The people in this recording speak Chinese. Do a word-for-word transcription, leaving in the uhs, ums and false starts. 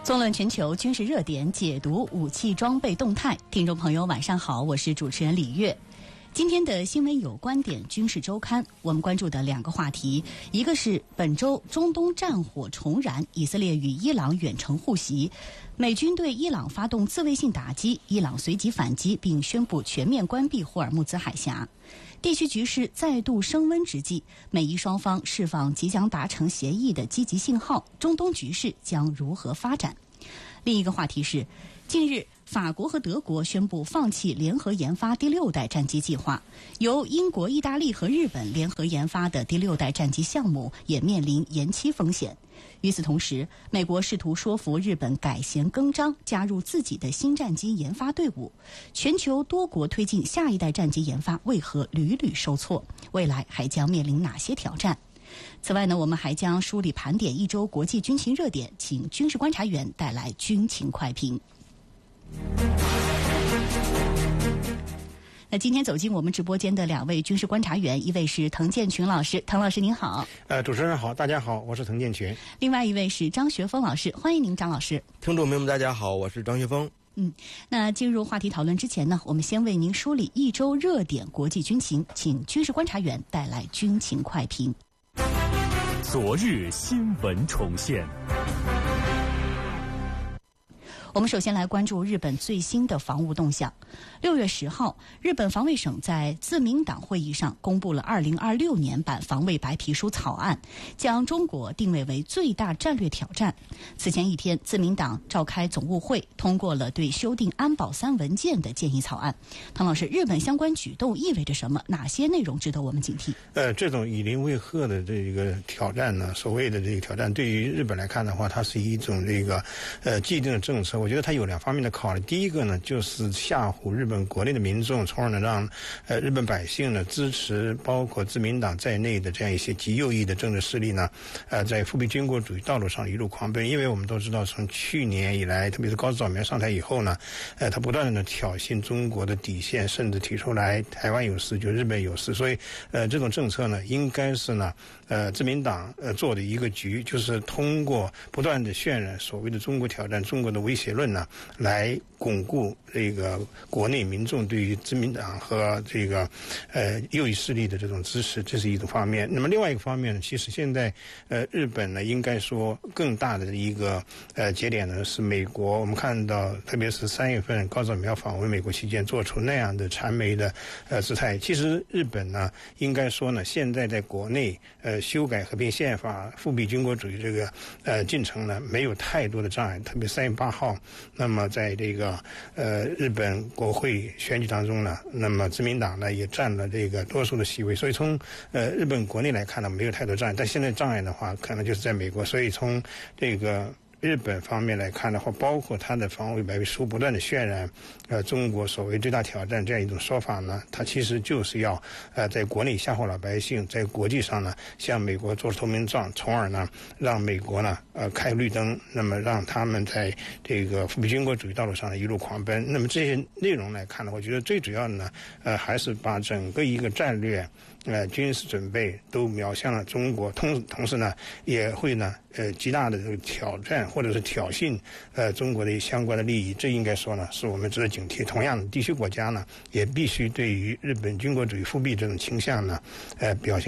纵论全球军事热点，解读武器装备动态。听众朋友晚上好，我是主持人李月。今天的新闻有观点军事周刊，我们关注的两个话题，一个是本周中东战火重燃，以色列与伊朗远程互袭，美军对伊朗发动自卫性打击，伊朗随即反击并宣布全面关闭霍尔木兹海峡。地区局势再度升温之际，美伊双方释放即将达成协议的积极信号，中东局势将如何发展？另一个话题是，近日法国和德国宣布放弃联合研发第六代战机计划，由英国、意大利和日本联合研发的第六代战机项目也面临延期风险。与此同时，美国试图说服日本改弦更张，加入自己的新战机研发队伍。全球多国推进下一代战机研发，为何屡屡受挫？未来还将面临哪些挑战？此外呢，我们还将梳理盘点一周国际军情热点，请军事观察员带来军情快评。那今天走进我们直播间的两位军事观察员，一位是滕建群老师，滕老师您好。 呃，主持人好，大家好，我是滕建群。 另外一位是张学峰老师，欢迎您，张老师。 听众朋友们，大家好，我是张学峰。 嗯，那进入话题讨论之前呢，我们先为您梳理一周热点国际军情，请军事观察员带来军情快评。 昨日新闻重现。 我们首先来关注日本最新的防务动向。六月十号，日本防卫省在自民党会议上公布了二零二六年版防卫白皮书草案，将中国定位为最大战略挑战。此前一天，自民党召开总务会，通过了对修订安保三文件的建议草案。唐老师，日本相关举动意味着什么？哪些内容值得我们警惕？ 呃，这种以邻为壑的这个挑战呢，所谓的这个挑战，对于日本来看的话，它是一种这个呃既定的政策。我觉得它有两方面的考虑。第一个呢，就是吓唬日本国内的民众，从而呢让呃日本百姓呢支持包括自民党在内的这样一些极右翼的政治势力呢，呃在复辟军国主义道路上一路狂奔。因为我们都知道，从去年以来，特别是高市早苗上台以后呢，呃他不断的挑衅中国的底线，甚至提出来台湾有事就日本有事。所以呃这种政策呢，应该是呢呃自民党呃做的一个局，就是通过不断的渲染所谓的中国挑战、中国的威胁论呢，来巩固这个国内民众对于自民党和这个呃右翼势力的这种支持，这是一种方面。那么另外一个方面呢，其实现在呃日本呢，应该说更大的一个呃节点呢是美国。我们看到，特别是三月份高市早苗访问美国期间，做出那样的谄媚的呃姿态。其实日本呢，应该说呢，现在在国内呃修改和平宪法、复辟军国主义这个呃进程呢，没有太多的障碍。特别三月八号。那么在这个呃日本国会选举当中呢，那么自民党呢也占了这个多数的席位，所以从呃日本国内来看呢，没有太多障碍。但现在障碍的话，可能就是在美国。所以从这个日本方面来看的话，包括他的防卫白皮书不断的渲染呃中国所谓最大挑战这样一种说法呢，它其实就是要呃在国内吓唬老百姓，在国际上呢向美国做出投名状，从而呢让美国呢呃开绿灯，那么让他们在这个复辟军国主义道路上呢一路狂奔。那么这些内容来看呢，我觉得最主要的呢呃还是把整个一个战略呃军事准备都瞄向了中国，同同时呢也会呢呃极大的这个挑战或者是挑衅呃中国的相关的利益。这应该说呢是我们值得警惕。同样的，地区国家呢也必须对于日本军国主义复辟这种倾向呢呃表现